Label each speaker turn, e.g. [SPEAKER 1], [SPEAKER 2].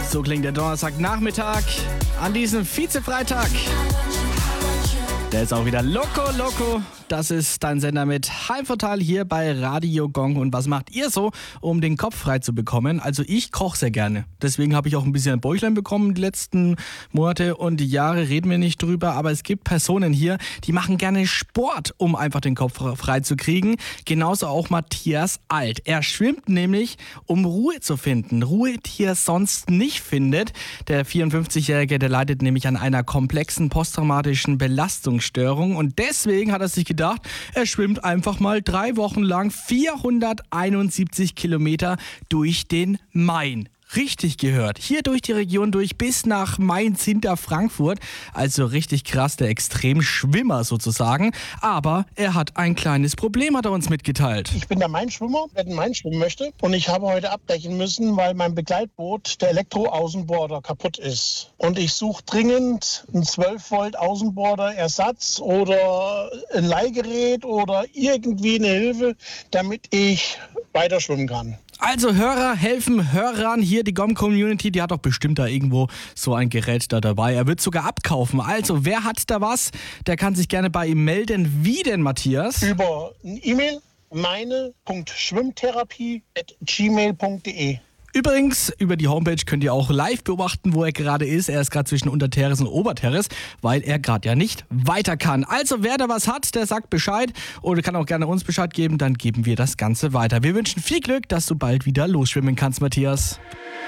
[SPEAKER 1] So klingt der Donnerstagnachmittag an diesem Vize-Freitag. Der ist auch wieder Loco. Das ist dein Sender mit Heimvorteil hier bei Radio Gong. Und was macht ihr so, um den Kopf frei zu bekommen? Also ich koche sehr gerne. Deswegen habe ich auch ein bisschen ein Bäuchlein bekommen die letzten Monate und Jahre, reden wir nicht drüber. Aber es gibt Personen hier, die machen gerne Sport, um einfach den Kopf frei zu kriegen. Genauso auch Matthias Alt. Er schwimmt nämlich, um Ruhe zu finden. Ruhe, die er sonst nicht findet. Der 54-Jährige, der leidet nämlich an einer komplexen posttraumatischen Belastungsstörung. Und deswegen hat er sich gedacht, er schwimmt einfach mal 3 Wochen lang 471 Kilometer durch den Main. Richtig gehört. Hier durch die Region durch bis nach Mainz hinter Frankfurt. Also richtig krass, der Extremschwimmer sozusagen. Aber er hat ein kleines Problem, hat er uns mitgeteilt.
[SPEAKER 2] Ich bin der Main-Schwimmer, der den Main schwimmen möchte. Und ich habe heute abbrechen müssen, weil mein Begleitboot, der Elektro-Außenborder, kaputt ist. Und ich suche dringend einen 12-Volt-Außenborder-Ersatz oder ein Leihgerät oder irgendwie eine Hilfe, damit ich weiter schwimmen kann.
[SPEAKER 1] Also Hörer helfen Hörern hier, die GOM-Community, die hat doch bestimmt da irgendwo so ein Gerät da dabei. Er wird sogar abkaufen. Also wer hat da was, der kann sich gerne bei ihm melden. Wie denn, Matthias?
[SPEAKER 2] Über eine E-Mail meine.schwimmtherapie@gmail.de.
[SPEAKER 1] Übrigens, über die Homepage könnt ihr auch live beobachten, wo er gerade ist. Er ist gerade zwischen Unterterres und Oberterres, weil er gerade ja nicht weiter kann. Also wer da was hat, der sagt Bescheid oder kann auch gerne uns Bescheid geben, dann geben wir das Ganze weiter. Wir wünschen viel Glück, dass du bald wieder losschwimmen kannst, Matthias.